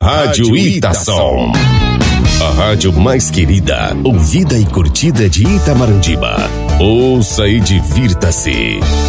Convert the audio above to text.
Rádio Itação. A rádio mais querida, ouvida e curtida de Itamarandiba. Ouça e divirta-se.